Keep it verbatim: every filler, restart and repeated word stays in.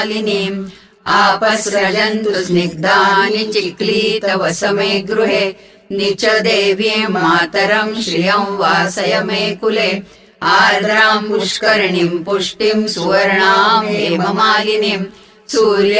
मालिनीम् आपसृजन्तु स्निग्धानि चिक्लीतवसमे गृहे निच देवीं मातरम् श्रियम् वासय मे कुले आर्द्राम् पुष्करिणीम् पुष्टिम् सुवर्णाम् हेममालिनीम् सूर्य